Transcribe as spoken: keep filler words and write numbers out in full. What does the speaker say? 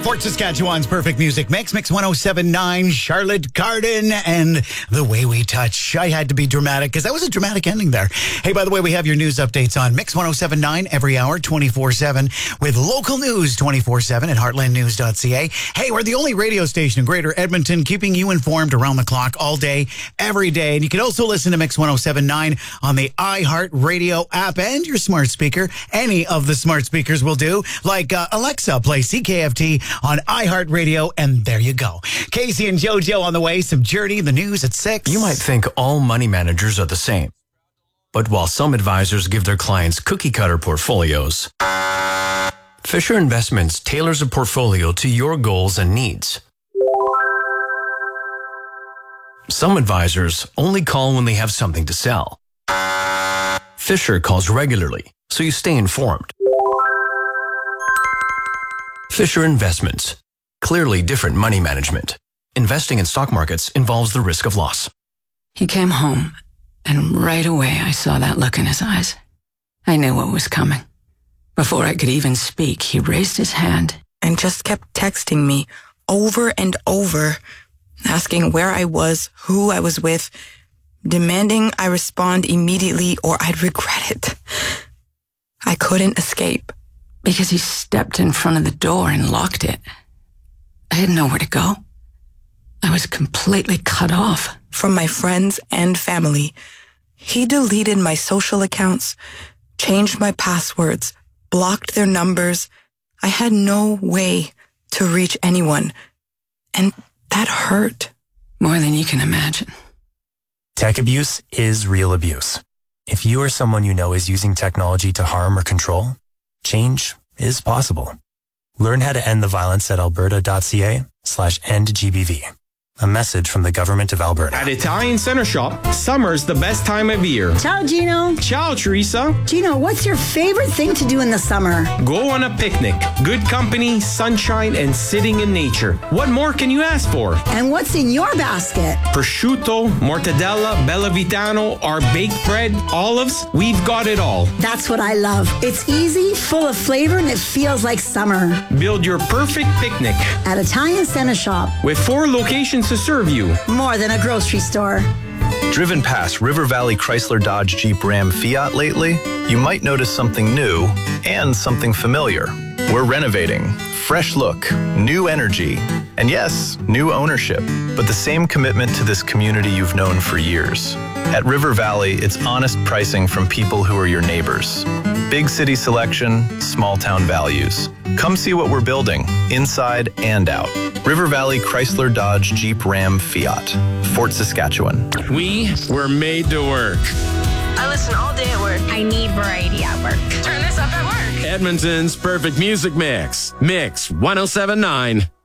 Fort Saskatchewan's perfect music mix, Mix one oh seven point nine, Charlotte Garden, and The Way We Touch. I had to be dramatic because that was a dramatic ending there. Hey, by the way, we have your news updates on Mix one oh seven point nine every hour, twenty-four seven, with local news twenty-four seven at heartland news dot c a. Hey, we're the only radio station in Greater Edmonton keeping you informed around the clock all day, every day. And you can also listen to Mix one oh seven point nine on the iHeartRadio app and your smart speaker. Any of the smart speakers will do, like uh, Alexa, play C K F T on iHeartRadio, and there you go. Casey and JoJo on the way, some Journey, the news at six. You might think all money managers are the same. But while some advisors give their clients cookie-cutter portfolios, Fisher Investments tailors a portfolio to your goals and needs. Some advisors only call when they have something to sell. Fisher calls regularly, so you stay informed. Fisher Investments. Clearly different money management. Investing in stock markets involves the risk of loss. He came home, and right away I saw that look in his eyes. I knew what was coming. Before I could even speak, he raised his hand and just kept texting me over and over, asking where I was, who I was with, demanding I respond immediately or I'd regret it. I couldn't escape. Because he stepped in front of the door and locked it. I had nowhere to go. I was completely cut off. From my friends and family. He deleted my social accounts, changed my passwords, blocked their numbers. I had no way to reach anyone. And that hurt. More than you can imagine. Tech abuse is real abuse. If you or someone you know is using technology to harm or control, change is possible. Learn how to end the violence at alberta.ca slash end GBV. A message from the Government of Alberta. At Italian Center Shop, summer's the best time of year. Ciao, Gino. Ciao, Teresa. Gino, what's your favorite thing to do in the summer? Go on a picnic. Good company, sunshine, and sitting in nature. What more can you ask for? And what's in your basket? Prosciutto, mortadella, bella vitano, our baked bread, olives. We've got it all. That's what I love. It's easy, full of flavor, and it feels like summer. Build your perfect picnic at Italian Center Shop. With four locations to serve you. More than a grocery store. Driven past River Valley Chrysler Dodge Jeep Ram Fiat lately? You might notice something new and something familiar. We're renovating. Fresh look, new energy, and yes, new ownership, but the same commitment to this community you've known for years. At River Valley, it's honest pricing from people who are your neighbors. Big city selection, small town values. Come see what we're building, inside and out. River Valley Chrysler Dodge Jeep Ram Fiat, Fort Saskatchewan. We were made to work. I listen all day at work. I need variety at work. Turn this up at work. Edmonton's perfect music mix. Mix one oh seven point nine.